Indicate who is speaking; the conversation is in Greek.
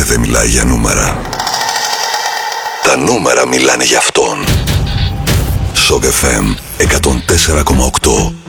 Speaker 1: δεν μιλάει για νούμερα. Τα νούμερα μιλάνε για αυτόν. Shock FM 104,8.